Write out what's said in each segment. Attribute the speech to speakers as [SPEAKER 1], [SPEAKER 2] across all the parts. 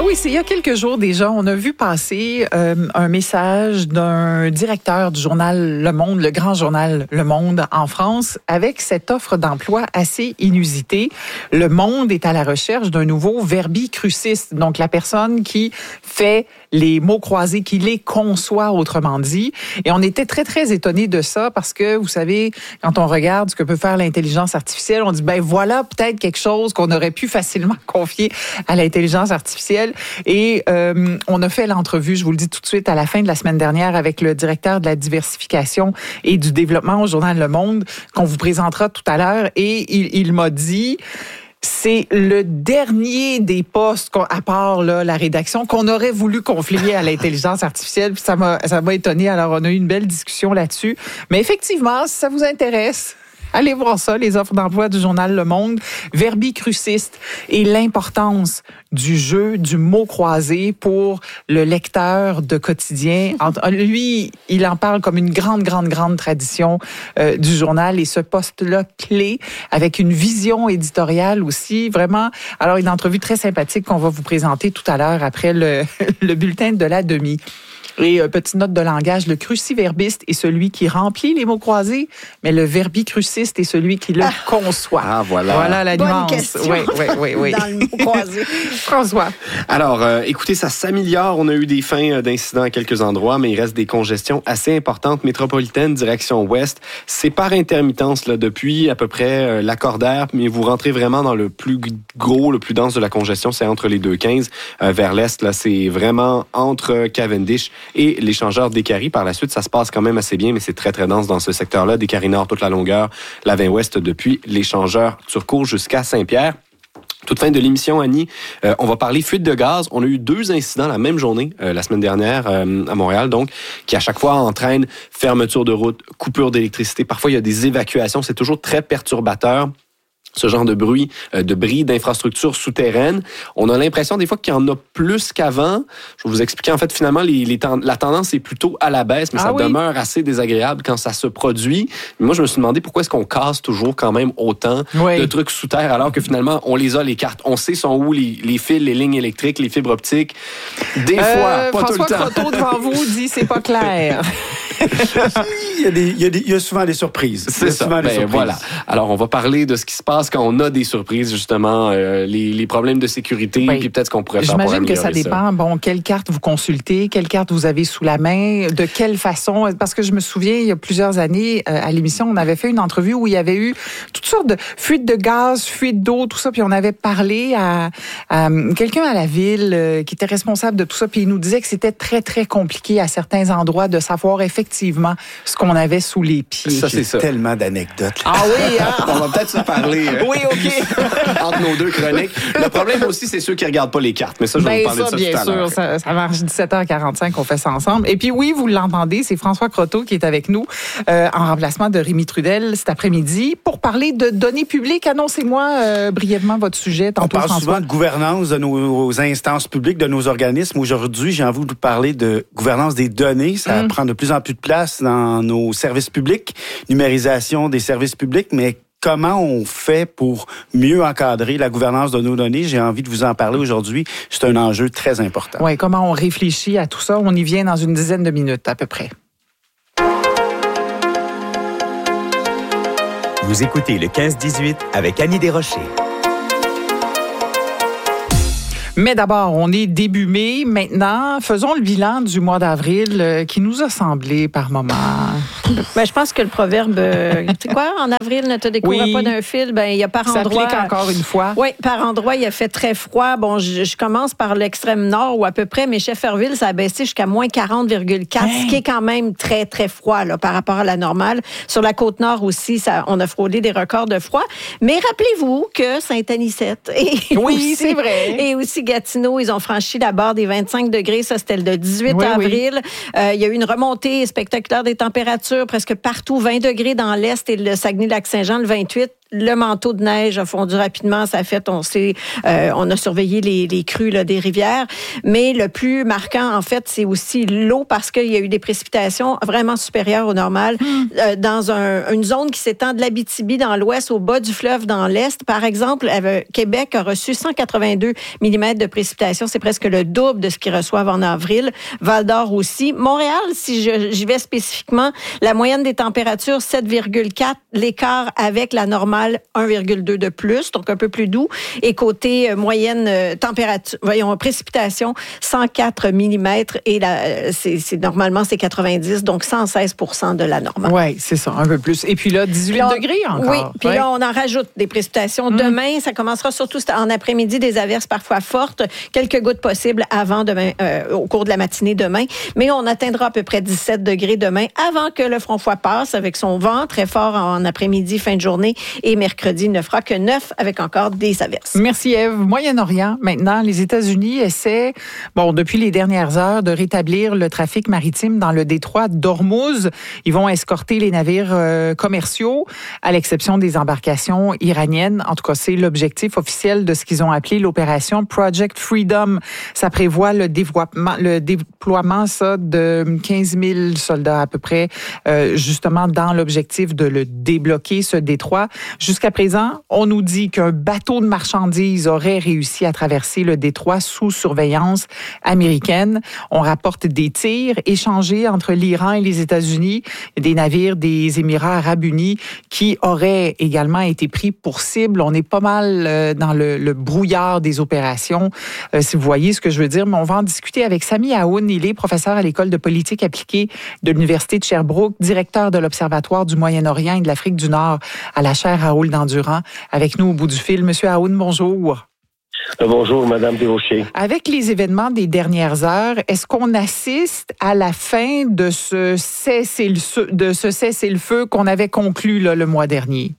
[SPEAKER 1] oui, c'est il y a quelques jours déjà, on a vu passer un message d'un directeur du journal Le Monde, le grand journal Le Monde en France, avec cette offre d'emploi assez inusitée. Le Monde est à la recherche d'un nouveau verbicruciste, donc la personne qui fait les mots croisés, qui les conçoit, autrement dit. Et on était très, très étonnés de ça parce que, vous savez, quand on regarde ce que peut faire l'intelligence artificielle, on dit, ben voilà peut-être quelque chose qu'on aurait pu facilement confier à l'intelligence artificielle. Et on a fait l'entrevue, je vous le dis tout de suite, à la fin de la semaine dernière avec le directeur de la diversification et du développement au journal Le Monde, qu'on vous présentera tout à l'heure. Et il m'a dit... C'est le dernier des postes, à part là, la rédaction, qu'on aurait voulu confier à l'intelligence artificielle. Puis ça m'a étonné. Alors, on a eu une belle discussion là-dessus. Mais effectivement, si ça vous intéresse, allez voir ça, les offres d'emploi du journal Le Monde. Verbicruciste et l'importance du jeu, du mot croisé pour le lecteur de quotidien. Lui, il en parle comme une grande, grande, grande tradition du journal et ce poste-là clé avec une vision éditoriale aussi. Vraiment, alors une entrevue très sympathique qu'on va vous présenter tout à l'heure après le bulletin de la demi. Et petite note de langage, le cruciverbiste est celui qui remplit les mots croisés, mais le verbicruciste est celui qui le conçoit.
[SPEAKER 2] Ah, voilà.
[SPEAKER 1] Voilà la nuance.
[SPEAKER 3] Bonne question.
[SPEAKER 1] Oui.
[SPEAKER 3] Dans le mot croisé.
[SPEAKER 1] François.
[SPEAKER 2] Alors, écoutez, ça s'améliore. On a eu des fins d'incidents à quelques endroits, mais il reste des congestions assez importantes. Métropolitaine, direction ouest. C'est par intermittence, là, depuis à peu près l'Accordaire, mais vous rentrez vraiment dans le plus gros, le plus dense de la congestion. C'est entre les 2,15 vers l'est. Là, c'est vraiment entre Cavendish et l'échangeur d'Écarie. Par la suite, ça se passe quand même assez bien, mais c'est très, très dense dans ce secteur-là. D'Écarie Nord, toute la longueur, la 20 ouest depuis l'échangeur Turcot jusqu'à Saint-Pierre. Toute fin de l'émission, Annie, on va parler fuite de gaz. On a eu 2 incidents la même journée, la semaine dernière, à Montréal, donc, qui à chaque fois entraînent fermeture de route, coupure d'électricité. Parfois, il y a des évacuations. C'est toujours très perturbateur. Ce genre de bruit, de bris d'infrastructures souterraines. On a l'impression des fois qu'il y en a plus qu'avant. Je vais vous expliquer, en fait, finalement, la tendance est plutôt à la baisse, mais ça demeure assez désagréable quand ça se produit. Mais moi, je me suis demandé pourquoi est-ce qu'on casse toujours quand même autant de trucs sous terre, alors que finalement, on les a, les cartes. On sait sont où les fils, les lignes électriques, les fibres optiques. Des fois, pas
[SPEAKER 1] François
[SPEAKER 2] tout le temps.
[SPEAKER 1] François Croteau, devant vous, dit c'est pas clair.
[SPEAKER 4] Il y a souvent des surprises.
[SPEAKER 2] C'est ça. Voilà. Alors, on va parler de ce qui se passe quand on a des surprises, justement, les problèmes de sécurité, puis peut-être ce qu'on pourrait faire pour améliorer ça.
[SPEAKER 1] J'imagine que ça dépend. Bon, quelle carte vous consultez, quelle carte vous avez sous la main, de quelle façon. Parce que je me souviens, il y a plusieurs années, à l'émission, on avait fait une entrevue où il y avait eu toutes sortes de fuites de gaz, fuites d'eau, tout ça, puis on avait parlé à quelqu'un à la ville qui était responsable de tout ça, puis il nous disait que c'était très, très compliqué à certains endroits de savoir effectivement ce qu'on avait sous les pieds.
[SPEAKER 2] Ça, c'est ça.
[SPEAKER 4] Tellement d'anecdotes.
[SPEAKER 1] Ah oui, hein?
[SPEAKER 2] On va peut-être se parler.
[SPEAKER 1] Oui, OK.
[SPEAKER 2] Entre nos 2 chroniques. Le problème aussi, c'est ceux qui regardent pas les cartes. Mais ça, je vais vous parler de ça tout à l'heure.
[SPEAKER 1] Bien sûr, ça marche 17h45, on fait ça ensemble. Et puis oui, vous l'entendez, c'est François Croteau qui est avec nous en remplacement de Rémi Trudel cet après-midi pour parler de données publiques. Annoncez-moi brièvement votre sujet.
[SPEAKER 4] On parle souvent de gouvernance de nos instances publiques, de nos organismes. Aujourd'hui, j'ai envie de vous parler de gouvernance des données. Ça prend de plus en plus de place dans nos services publics, numérisation des services publics, mais comment on fait pour mieux encadrer la gouvernance de nos données? J'ai envie de vous en parler aujourd'hui. C'est un enjeu très important.
[SPEAKER 1] Oui, comment on réfléchit à tout ça? On y vient dans une dizaine de minutes à peu près.
[SPEAKER 5] Vous écoutez le 15-18 avec Annie Desrochers.
[SPEAKER 1] Mais d'abord, on est début mai. Maintenant, faisons le bilan du mois d'avril qui nous a semblé par moments.
[SPEAKER 3] Ben, je pense que le proverbe, tu sais quoi, en avril, ne te découvre pas d'un fil, ben il y a par endroit.
[SPEAKER 1] Ça s'applique encore une fois.
[SPEAKER 3] Oui, par endroit, il a fait très froid. Bon, je commence par l'extrême nord où à peu près, mais Shefferville, ça a baissé jusqu'à moins 40,4, ce qui est quand même très, très froid là, par rapport à la normale. Sur la côte nord aussi, on a frôlé des records de froid. Mais rappelez-vous que Sainte-Anicette
[SPEAKER 1] c'est vrai.
[SPEAKER 3] Et aussi Gatineau, ils ont franchi la barre des 25 degrés. Ça, c'était le 18 avril. Il y a eu une remontée spectaculaire des températures presque partout. 20 degrés dans l'Est et le Saguenay-Lac-Saint-Jean, le 28. le manteau de neige a fondu rapidement. Ça a fait, on a surveillé les crues là, des rivières. Mais le plus marquant, en fait, c'est aussi l'eau parce qu'il y a eu des précipitations vraiment supérieures au normal dans une zone qui s'étend de l'Abitibi dans l'ouest au bas du fleuve dans l'est. Par exemple, Québec a reçu 182 mm de précipitations. C'est presque le double de ce qu'ils reçoivent en avril. Val-d'Or aussi. Montréal, si j'y vais spécifiquement, la moyenne des températures, 7,4. L'écart avec la normale, 1,2 de plus, donc un peu plus doux. Et côté moyenne température, précipitation, 104 mm. Et normalement, c'est 90, donc 116 % de la normale.
[SPEAKER 1] Oui, c'est ça, un peu plus. Et puis là, 18 degrés encore.
[SPEAKER 3] Oui, puis là, on en rajoute des précipitations. Demain, ça commencera surtout en après-midi, des averses parfois fortes, quelques gouttes possibles avant demain, au cours de la matinée demain. Mais on atteindra à peu près 17 degrés demain avant que le front froid passe avec son vent très fort en après-midi, fin de journée. Et mercredi, il ne fera que 9 avec encore des averses.
[SPEAKER 1] Merci, Ève. Moyen-Orient, maintenant, les États-Unis essaient, depuis les dernières heures, de rétablir le trafic maritime dans le détroit d'Ormuz. Ils vont escorter les navires commerciaux, à l'exception des embarcations iraniennes. En tout cas, c'est l'objectif officiel de ce qu'ils ont appelé l'opération Project Freedom. Ça prévoit le déploiement de 15 000 soldats à peu près, justement dans l'objectif de le débloquer, ce détroit. Jusqu'à présent, on nous dit qu'un bateau de marchandises aurait réussi à traverser le détroit sous surveillance américaine. On rapporte des tirs échangés entre l'Iran et les États-Unis, des navires des Émirats arabes unis qui auraient également été pris pour cible. On est pas mal dans le brouillard des opérations, si vous voyez ce que je veux dire. Mais on va en discuter avec Sami Aoun. Il est professeur à l'École de politique appliquée de l'Université de Sherbrooke, directeur de l'Observatoire du Moyen-Orient et de l'Afrique du Nord à la chaire Raoul Dandurand. Avec nous au bout du fil. Monsieur Aoun, bonjour.
[SPEAKER 6] Bonjour, Madame Desrochers.
[SPEAKER 1] Avec les événements des dernières heures, est-ce qu'on assiste à la fin de ce cessez-le-feu qu'on avait conclu le mois dernier?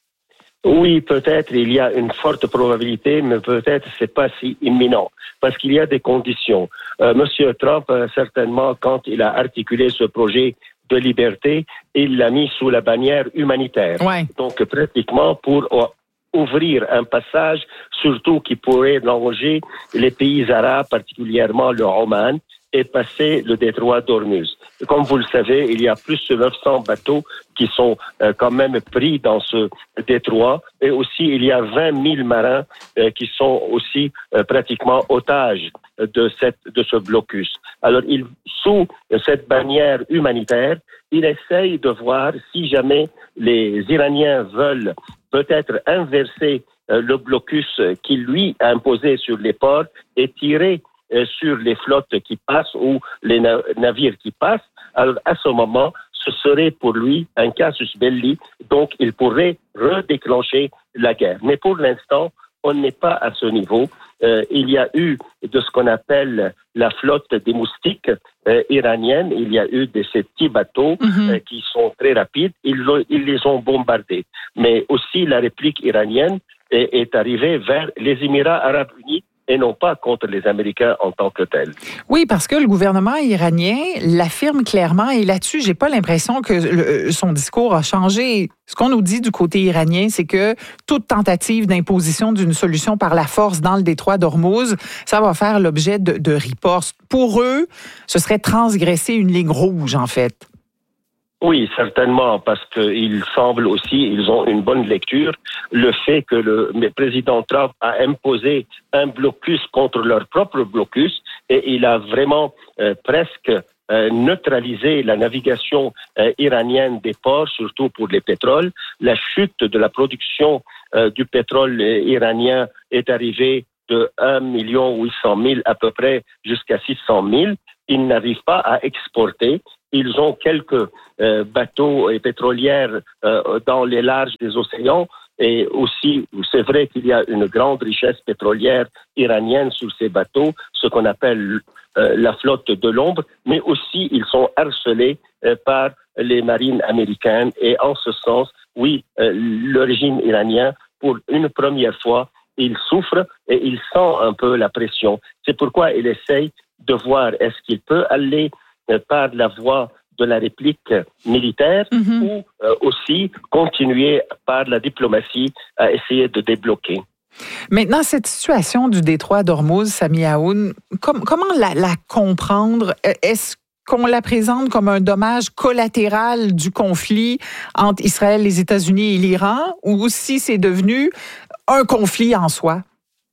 [SPEAKER 6] Oui, peut-être il y a une forte probabilité, mais peut-être c'est pas si imminent, parce qu'il y a des conditions. Monsieur Trump, certainement, quand il a articulé ce projet de liberté, il l'a mis sous la bannière humanitaire. Ouais. Donc, pratiquement pour ouvrir un passage, surtout qui pourrait longer les pays arabes, particulièrement le Oman, et passer le détroit d'Ormuz. Comme vous le savez, il y a plus de 900 bateaux qui sont quand même pris dans ce détroit, et aussi il y a 20 000 marins qui sont aussi pratiquement otages de ce blocus. Alors, sous cette bannière humanitaire, il essaye de voir si jamais les Iraniens veulent peut-être inverser le blocus qu'il lui a imposé sur les ports et tirer sur les flottes qui passent ou les navires qui passent. Alors, à ce moment, ce serait pour lui un casus belli, donc il pourrait redéclencher la guerre. Mais pour l'instant, on n'est pas à ce niveau. Il y a eu de ce qu'on appelle la flotte des moustiques iranienne. Il y a eu de ces petits bateaux qui sont très rapides. Ils les ont bombardés. Mais aussi la réplique iranienne est arrivée vers les Émirats arabes unis et non pas contre les Américains en tant que tels.
[SPEAKER 1] Oui, parce que le gouvernement iranien l'affirme clairement, et là-dessus, j'ai pas l'impression que son discours a changé. Ce qu'on nous dit du côté iranien, c'est que toute tentative d'imposition d'une solution par la force dans le détroit d'Ormuz, ça va faire l'objet de ripostes. Pour eux, ce serait transgresser une ligne rouge, en fait.
[SPEAKER 6] Oui, certainement, parce qu'ils semblent aussi, ils ont une bonne lecture. Le fait que le président Trump a imposé un blocus contre leur propre blocus, et il a vraiment presque neutralisé la navigation iranienne des ports, surtout pour les pétroles. La chute de la production du pétrole iranien est arrivée de 1 800 000 à peu près jusqu'à 600 000. Ils n'arrivent pas à exporter. Ils ont quelques bateaux et pétrolières dans les larges des océans. Et aussi, c'est vrai qu'il y a une grande richesse pétrolière iranienne sur ces bateaux, ce qu'on appelle la flotte de l'ombre. Mais aussi, ils sont harcelés par les marines américaines. Et en ce sens, oui, le régime iranien, pour une première fois, il souffre et il sent un peu la pression. C'est pourquoi il essaye de voir est-ce qu'il peut aller par la voie de la réplique militaire ou aussi continuer par la diplomatie à essayer de débloquer.
[SPEAKER 1] Maintenant, cette situation du détroit d'Ormuz, Sami Aoun, comment la comprendre? Est-ce qu'on la présente comme un dommage collatéral du conflit entre Israël, les États-Unis et l'Iran, ou si c'est devenu un conflit en soi?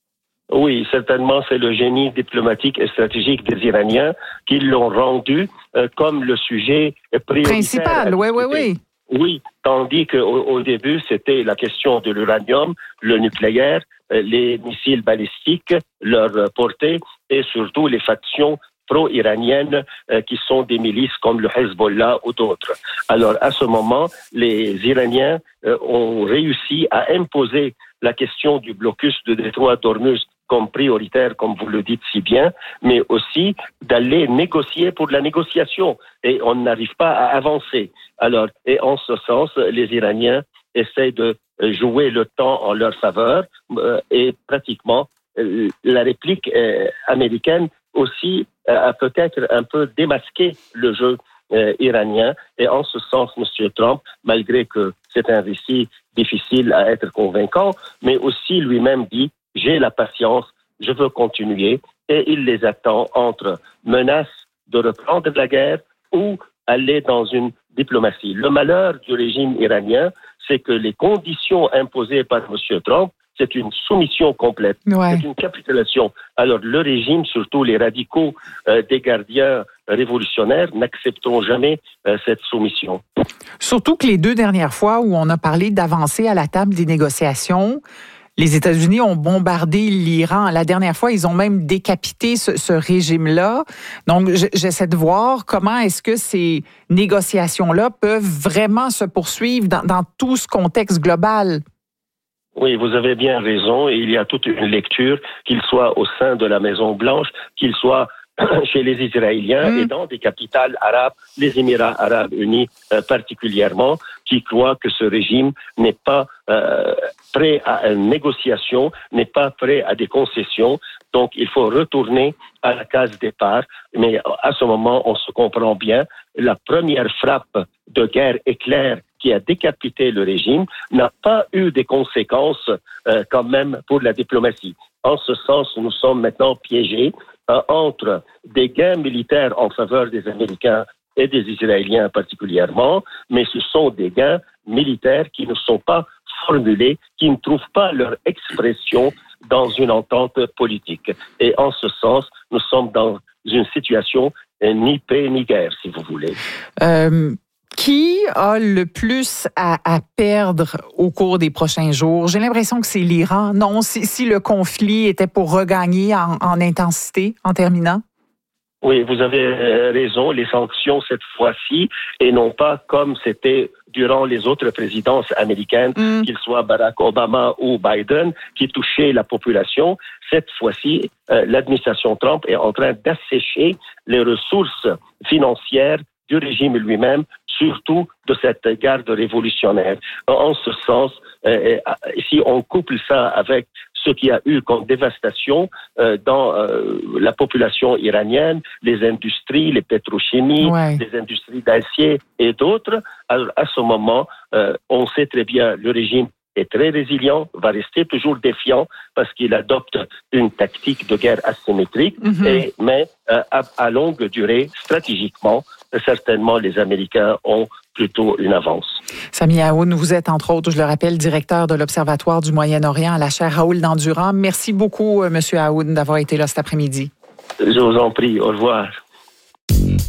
[SPEAKER 6] Oui, certainement, c'est le génie diplomatique et stratégique des Iraniens qui l'ont rendu comme le sujet prioritaire.
[SPEAKER 1] Principal, oui.
[SPEAKER 6] Oui, tandis qu'au début, c'était la question de l'uranium, le nucléaire, les missiles balistiques, leur portée et surtout les factions pro-iraniennes qui sont des milices comme le Hezbollah ou d'autres. Alors, à ce moment, les Iraniens ont réussi à imposer la question du blocus de détroit d'Ormuz comme prioritaire, comme vous le dites si bien, mais aussi d'aller négocier pour la négociation. Et on n'arrive pas à avancer. Alors, et en ce sens, les Iraniens essaient de jouer le temps en leur faveur et pratiquement la réplique américaine aussi a peut-être un peu démasqué le jeu iranien. Et en ce sens, M. Trump, malgré que c'est un récit difficile à être convaincant, mais aussi lui-même dit « j'ai la patience, je veux continuer » et il les attend entre menaces de reprendre la guerre ou aller dans une diplomatie. Le malheur du régime iranien, c'est que les conditions imposées par M. Trump, c'est une soumission complète, c'est une capitulation. Alors le régime, surtout les radicaux des gardiens révolutionnaires, n'accepteront jamais cette soumission.
[SPEAKER 1] Surtout que les 2 dernières fois où on a parlé d'avancer à la table des négociations, les États-Unis ont bombardé l'Iran. La dernière fois, ils ont même décapité ce régime-là. Donc, j'essaie de voir comment est-ce que ces négociations-là peuvent vraiment se poursuivre dans tout ce contexte global.
[SPEAKER 6] Oui, vous avez bien raison. Il y a toute une lecture, qu'il soit au sein de la Maison-Blanche, qu'il soit chez les Israéliens et dans des capitales arabes, les Émirats arabes unis particulièrement, qui croient que ce régime n'est pas prêt à une négociation, n'est pas prêt à des concessions. Donc, il faut retourner à la case départ. Mais à ce moment, on se comprend bien. La première frappe de guerre éclair qui a décapité le régime n'a pas eu des conséquences quand même pour la diplomatie. En ce sens, nous sommes maintenant piégés entre des gains militaires en faveur des Américains et des Israéliens particulièrement, mais ce sont des gains militaires qui ne sont pas formulés, qui ne trouvent pas leur expression dans une entente politique. Et en ce sens, nous sommes dans une situation ni paix ni guerre, si vous voulez.
[SPEAKER 1] Qui a le plus à perdre au cours des prochains jours? J'ai l'impression que c'est l'Iran. Non, si le conflit était pour regagner en intensité, en terminant?
[SPEAKER 6] Oui, vous avez raison. Les sanctions, cette fois-ci, et non pas comme c'était durant les autres présidences américaines, qu'ils soient Barack Obama ou Biden, qui touchaient la population. Cette fois-ci, l'administration Trump est en train d'assécher les ressources financières du régime lui-même, surtout de cette garde révolutionnaire. En ce sens, si on couple ça avec ce qu'il y a eu comme dévastation dans la population iranienne, les industries, les pétrochimies, les industries d'acier et d'autres, alors à ce moment, on sait très bien le régime est très résilient, va rester toujours défiant parce qu'il adopte une tactique de guerre asymétrique, mais à longue durée, stratégiquement, certainement les Américains ont plutôt une avance.
[SPEAKER 1] Sami Aoun, vous êtes entre autres, je le rappelle, directeur de l'Observatoire du Moyen-Orient à la chaire Raoul Dandurand. Merci beaucoup, M. Aoun, d'avoir été là cet après-midi.
[SPEAKER 6] Je vous en prie. Au revoir.